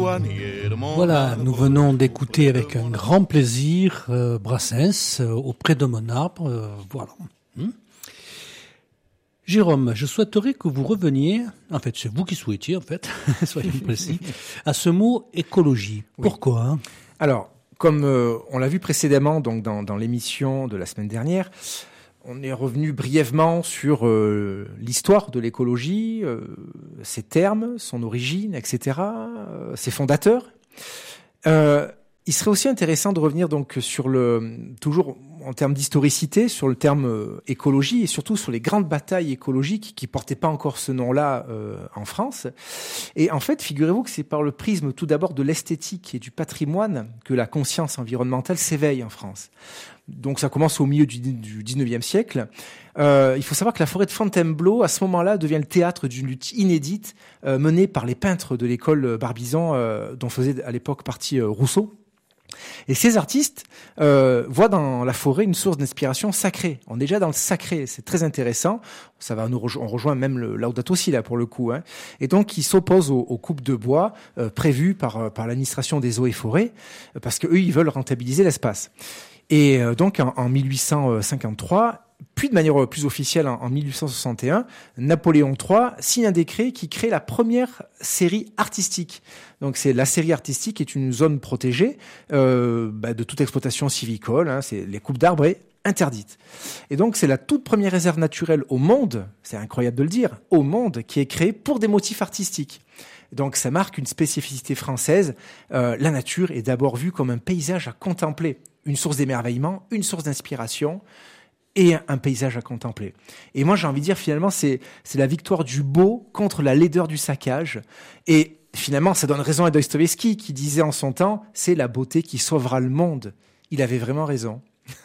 Voilà, nous venons d'écouter avec un grand plaisir Brassens auprès de mon arbre. Voilà. Jérôme, je souhaiterais que vous reveniez, en fait c'est vous qui souhaitiez en fait, soyons précis, à ce mot écologie. Oui. Pourquoi ? Alors, comme on l'a vu précédemment donc dans l'émission de la semaine dernière, on est revenu brièvement sur l'histoire de l'écologie, ses termes, son origine, etc., ses fondateurs. Il serait aussi intéressant de revenir donc sur toujours en termes d'historicité, sur le terme écologie et surtout sur les grandes batailles écologiques qui portaient pas encore ce nom-là en France. Et en fait, figurez-vous que c'est par le prisme tout d'abord de l'esthétique et du patrimoine que la conscience environnementale s'éveille en France. Donc ça commence au milieu du 19e siècle. Il faut savoir que la forêt de Fontainebleau, à ce moment-là, devient le théâtre d'une lutte inédite menée par les peintres de l'école Barbizon, dont faisait à l'époque partie Rousseau. Et ces artistes voient dans la forêt une source d'inspiration sacrée. On est déjà dans le sacré, c'est très intéressant. Ça va on rejoint même le Laudato Si là pour le coup. Et donc ils s'opposent aux coupes de bois prévues par l'administration des eaux et forêts, parce que eux ils veulent rentabiliser l'espace. Et donc en 1853. Puis de manière plus officielle, en 1861, Napoléon III signe un décret qui crée la première série artistique. Donc c'est la série artistique est une zone protégée de toute exploitation civicole. C'est les coupes d'arbres est interdite. Et donc c'est la toute première réserve naturelle au monde, c'est incroyable de le dire, au monde qui est créée pour des motifs artistiques. Donc ça marque une spécificité française. La nature est d'abord vue comme un paysage à contempler, une source d'émerveillement, une source d'inspiration et un paysage à contempler. Et moi, j'ai envie de dire, finalement, c'est la victoire du beau contre la laideur du saccage. Et finalement, ça donne raison à Dostoïevski qui disait en son temps, c'est la beauté qui sauvera le monde. Il avait vraiment raison.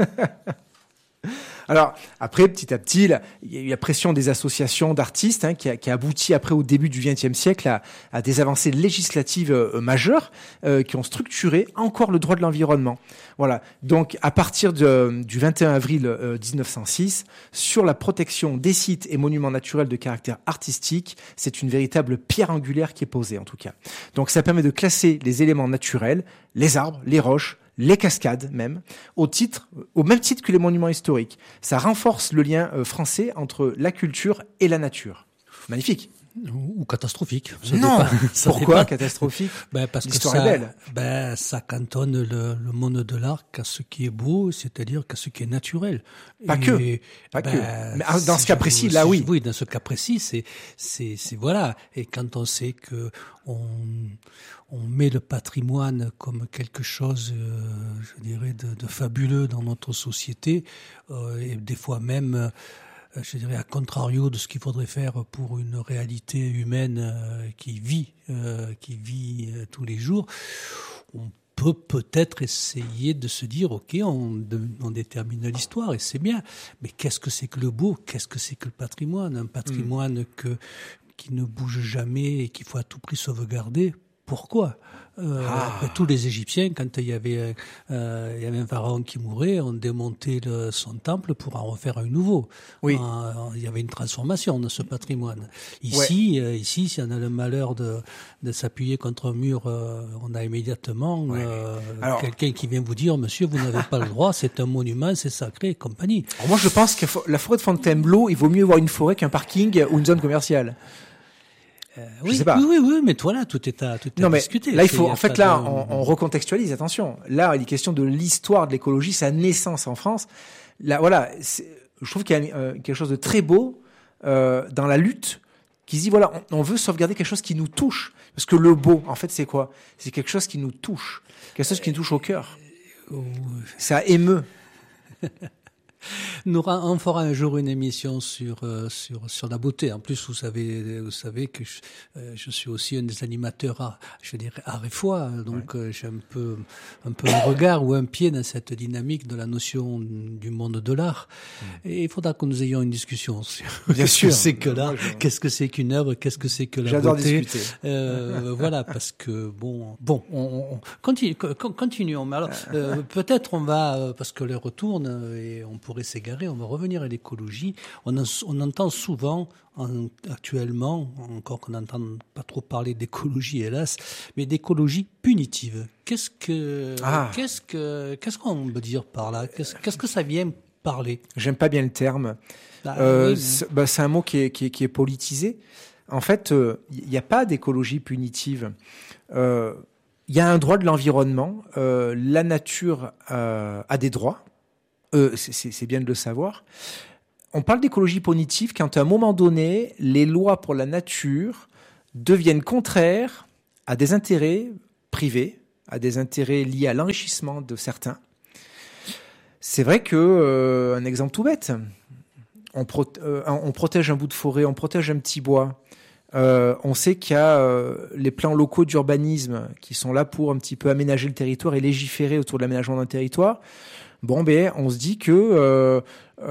Alors, après, petit à petit, il y a eu la pression des associations d'artistes qui a abouti après au début du XXe siècle à des avancées législatives majeures qui ont structuré encore le droit de l'environnement. Voilà. Donc, à partir du 21 avril 1906, sur la protection des sites et monuments naturels de caractère artistique, c'est une véritable pierre angulaire qui est posée, en tout cas. Donc, ça permet de classer les éléments naturels, les arbres, les roches, les cascades même, au même titre que les monuments historiques. Ça renforce le lien français entre la culture et la nature. Magnifique. Ou catastrophique. Non. Pourquoi catastrophique? Parce l'histoire que est belle. Ça cantonne le monde de l'art qu'à ce qui est beau, c'est-à-dire qu'à ce qui est naturel. Pas que. Mais dans ce cas précis, là, oui. Oui, dans ce cas précis, c'est voilà. Et quand on sait que on met le patrimoine comme quelque chose, je dirais, de fabuleux dans notre société, et des fois même, je dirais, à contrario de ce qu'il faudrait faire pour une réalité humaine qui vit tous les jours, on peut peut-être essayer de se dire, ok, on détermine l'histoire et c'est bien, mais qu'est-ce que c'est que le beau, qu'est-ce que c'est que le patrimoine, un patrimoine qui ne bouge jamais et qu'il faut à tout prix sauvegarder. Pourquoi ? Après tous les Égyptiens, quand il y avait un pharaon qui mourait, on démontait son temple pour en refaire un nouveau. Oui. Il y avait une transformation de ce patrimoine. Ici, si on a le malheur de s'appuyer contre un mur, on a immédiatement quelqu'un qui vient vous dire, monsieur, vous n'avez pas le droit, c'est un monument, c'est sacré, et compagnie. Alors moi, je pense que la forêt de Fontainebleau, il vaut mieux avoir une forêt qu'un parking ou une zone commerciale. Oui, mais voilà, tout est à discuter. Là, on recontextualise, attention. Là, il est question de l'histoire de l'écologie, sa naissance en France. Là, voilà, je trouve qu'il y a quelque chose de très beau dans la lutte qui se dit, voilà, on veut sauvegarder quelque chose qui nous touche. Parce que le beau, en fait, c'est quoi ? C'est quelque chose qui nous touche. Quelque chose qui nous touche au cœur. Ça émeut. On fera un jour une émission sur la beauté. En plus, vous savez que je suis aussi un des animateurs art et foi, donc j'ai un peu un regard ou un pied dans cette dynamique de la notion du monde de l'art. Et il faudra que nous ayons une discussion sur qu'est-ce que c'est que l'art, qu'est-ce que c'est qu'une œuvre, qu'est-ce que c'est que la J'adore beauté. Discuter. Voilà, parce que on continuons. Mais alors, peut-être on va, parce que l'heure retourne et on pourrait s'égarer égaré. On va revenir à l'écologie. On entend souvent, actuellement, encore qu'on n'entend pas trop parler d'écologie, hélas, mais d'écologie punitive. Qu'est-ce qu'on veut dire par là? Qu'est-ce que ça vient parler? J'aime pas bien le terme. C'est un mot qui est politisé. En fait, il n'y a pas d'écologie punitive. Il y a un droit de l'environnement. La nature a des droits. C'est bien de le savoir. On parle d'écologie punitive quand, à un moment donné, les lois pour la nature deviennent contraires à des intérêts privés, à des intérêts liés à l'enrichissement de certains. C'est vrai que, un exemple tout bête, on protège un bout de forêt, on protège un petit bois. On sait qu'il y a les plans locaux d'urbanisme qui sont là pour un petit peu aménager le territoire et légiférer autour de l'aménagement d'un territoire. Bon, on se dit que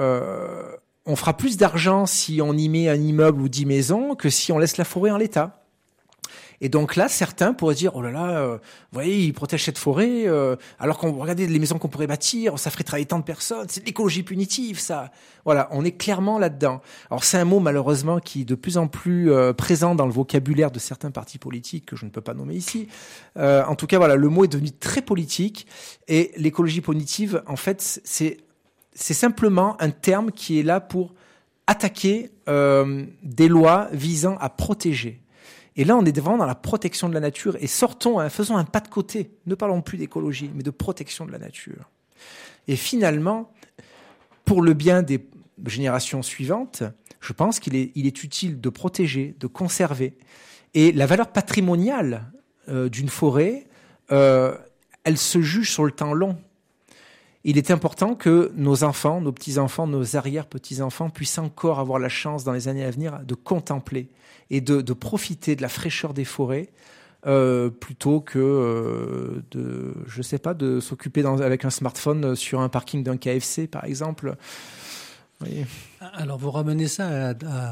on fera plus d'argent si on y met un immeuble ou 10 maisons que si on laisse la forêt en l'état. Et donc là, certains pourraient dire, oh là là, vous voyez, ils protègent cette forêt, alors qu'on regardez les maisons qu'on pourrait bâtir, ça ferait travailler tant de personnes, c'est de l'écologie punitive, ça. Voilà, on est clairement là-dedans. Alors c'est un mot, malheureusement, qui est de plus en plus présent dans le vocabulaire de certains partis politiques, que je ne peux pas nommer ici. En tout cas, voilà, le mot est devenu très politique, et l'écologie punitive, en fait, c'est simplement un terme qui est là pour attaquer des lois visant à protéger. Et là, on est vraiment dans la protection de la nature. Et faisons un pas de côté. Ne parlons plus d'écologie, mais de protection de la nature. Et finalement, pour le bien des générations suivantes, je pense qu'il est utile de protéger, de conserver. Et la valeur patrimoniale d'une forêt, elle se juge sur le temps long. Il est important que nos enfants, nos petits-enfants, nos arrière-petits-enfants puissent encore avoir la chance dans les années à venir de contempler et de profiter de la fraîcheur des forêts plutôt que de s'occuper avec un smartphone sur un parking d'un KFC, par exemple. Oui. Alors, vous ramenez ça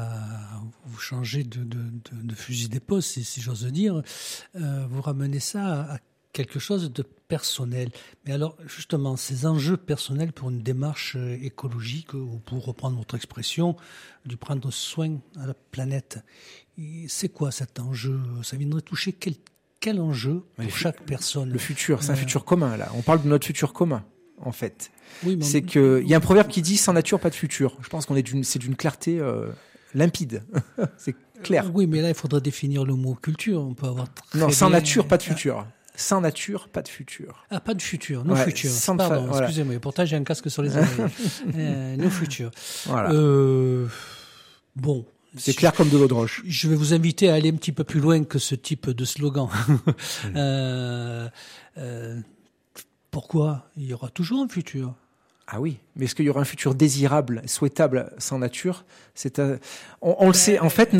vous changez de fusil d'épaule, si j'ose dire. Vous ramenez ça à quelque chose de personnel. Mais alors, justement, ces enjeux personnels pour une démarche écologique, ou pour reprendre votre expression, du prendre soin à la planète, c'est quoi cet enjeu? Ça viendrait toucher quel enjeu pour chaque personne? Le futur, c'est un futur commun, là. On parle de notre futur commun, en fait. Oui, c'est que il y a un proverbe qui dit « sans nature, pas de futur ». Je pense c'est d'une clarté limpide. C'est clair. Oui, mais là, il faudrait définir le mot culture. On peut avoir sans nature, pas de futur. Sans nature, pas de futur. Ah, pas de futur, nos futurs. Pardon, excusez-moi. Pourtant, j'ai un casque sur les oreilles. Nos futurs. Voilà. Bon. C'est clair comme de l'eau de roche. Je vais vous inviter à aller un petit peu plus loin que ce type de slogan. Pourquoi? Il y aura toujours un futur. Ah oui, mais est-ce qu'il y aura un futur désirable, souhaitable sans nature? On le sait. En fait,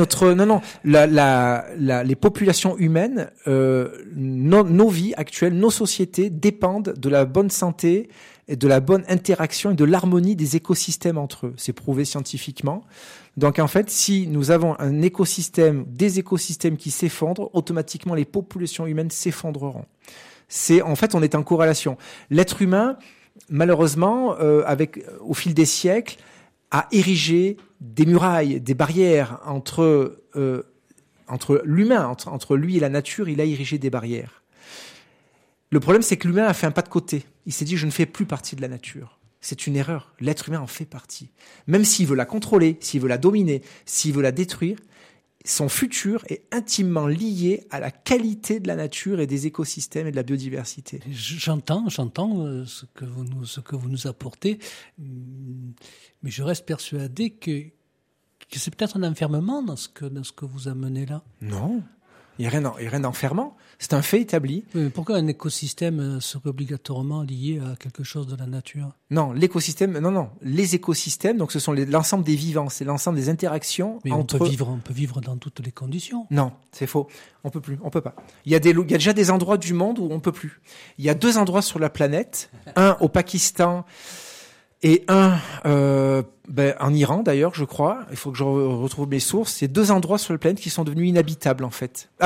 les populations humaines, nos vies actuelles, nos sociétés dépendent de la bonne santé et de la bonne interaction et de l'harmonie des écosystèmes entre eux. C'est prouvé scientifiquement. Donc en fait, si nous avons des écosystèmes qui s'effondrent, automatiquement les populations humaines s'effondreront. On est en corrélation. L'être humain, malheureusement, au fil des siècles, a érigé des murailles, des barrières entre l'humain, entre lui et la nature. Il a érigé des barrières. Le problème, c'est que l'humain a fait un pas de côté. Il s'est dit, je ne fais plus partie de la nature. C'est une erreur. L'être humain en fait partie. Même s'il veut la contrôler, s'il veut la dominer, s'il veut la détruire, son futur est intimement lié à la qualité de la nature et des écosystèmes et de la biodiversité. J'entends ce que vous nous apportez, mais je reste persuadé que c'est peut-être un enfermement dans ce que vous amenez là. Non. Il n'y a rien d'enfermant. C'est un fait établi. Oui, mais pourquoi un écosystème serait obligatoirement lié à quelque chose de la nature? Non, l'écosystème, non. Les écosystèmes, donc ce sont l'ensemble des vivants, c'est l'ensemble des interactions entre... on peut vivre dans toutes les conditions. Non, c'est faux. On peut pas. Il y a déjà des endroits du monde où on peut plus. Il y a 2 endroits sur la planète, un au Pakistan et un en Iran d'ailleurs, je crois. Il faut que je retrouve mes sources. C'est 2 endroits sur la planète qui sont devenus inhabitables en fait.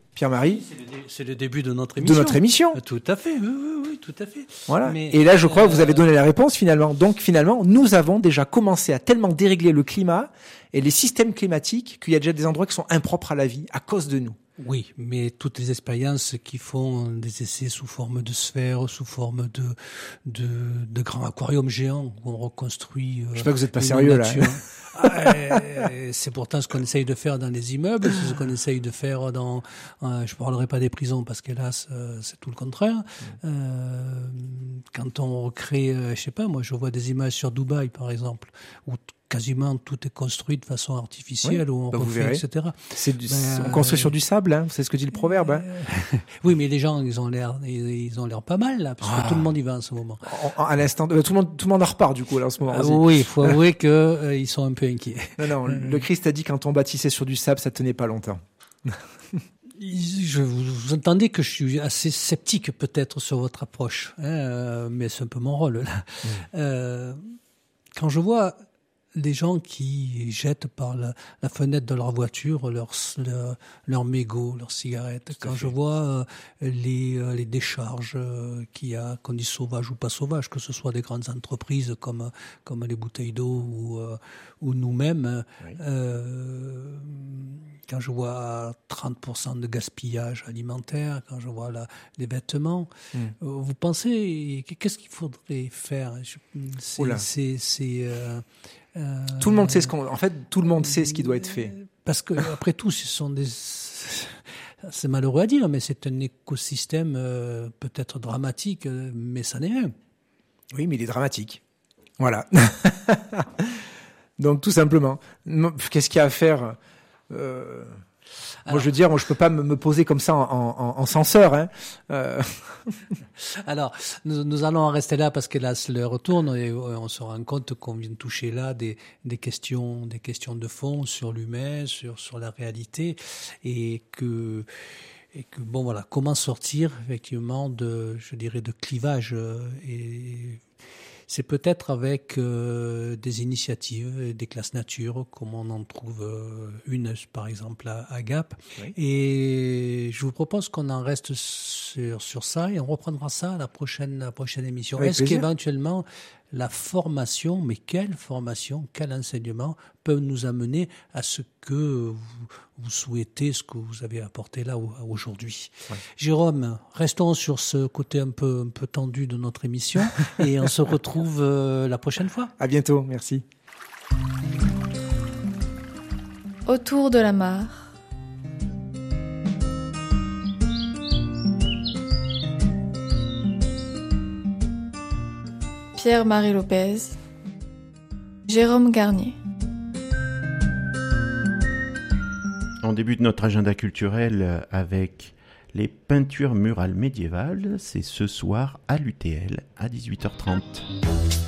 Pierre-Marie, c'est le début de notre émission. Tout à fait, oui, tout à fait. Voilà. Et là, je crois que vous avez donné la réponse finalement. Donc finalement, nous avons déjà commencé à tellement dérégler le climat et les systèmes climatiques qu'il y a déjà des endroits qui sont impropres à la vie à cause de nous. Oui, mais toutes les expériences qui font des essais sous forme de sphères, sous forme de grands aquariums géants où on reconstruit. Je sais pas que vous êtes pas sérieux là. C'est pourtant ce qu'on essaye de faire dans les immeubles, c'est ce qu'on essaye de faire dans. Je parlerai pas des prisons parce qu'hélas c'est tout le contraire. Quand on recrée, je sais pas, moi je vois des images sur Dubaï par exemple où quasiment tout est construit de façon artificielle, où on refait, etc. On construit sur du sable, hein, c'est ce que dit le proverbe. Hein. Oui, mais les gens, ils ont l'air pas mal là, parce que tout le monde y va en ce moment. À l'instant, tout le monde en repart du coup là en ce moment. Oui, il faut avouer que ils sont un peu inquiets. Non, le Christ a dit quand on bâtissait sur du sable, ça tenait pas longtemps. Vous entendez que je suis assez sceptique peut-être sur votre approche, mais c'est un peu mon rôle là. Quand je vois les gens qui jettent par la fenêtre de leur voiture leurs mégots, leurs cigarettes. Quand je vois les décharges qu'il y a, qu'on dit sauvages ou pas sauvages, que ce soit des grandes entreprises comme les bouteilles d'eau ou nous-mêmes, oui. Quand je vois 30% de gaspillage alimentaire, quand je vois les vêtements, vous pensez qu'est-ce qu'il faudrait faire? Tout le monde sait tout le monde sait ce qui doit être fait. Parce que après tout, c'est malheureux à dire, mais c'est un écosystème peut-être dramatique, mais ça n'est rien. Oui, mais il est dramatique. Voilà. Donc tout simplement, qu'est-ce qu'il y a à faire? Moi, je veux dire, je peux pas me poser comme ça en censeur. Hein. Alors, nous allons en rester là parce que là, l'heure tourne et on se rend compte qu'on vient de toucher là des questions de fond sur l'humain, sur la réalité et que bon voilà, comment sortir effectivement de clivage et c'est peut-être avec des initiatives, des classes nature, comme on en trouve une, par exemple, à Gap. Oui. Et je vous propose qu'on en reste sur ça et on reprendra ça à la prochaine émission. Avec Est-ce plaisir. Qu'éventuellement, la formation, mais quelle formation, quel enseignement peuvent nous amener à ce que vous souhaitez, ce que vous avez apporté là aujourd'hui. Ouais. Jérôme, restons sur ce côté un peu tendu de notre émission et on se retrouve la prochaine fois. À bientôt, merci. Autour de la mare. Pierre-Marie Lopez, Jérôme Garnier. On débute notre agenda culturel avec les peintures murales médiévales. C'est ce soir à l'UTL à 18h30.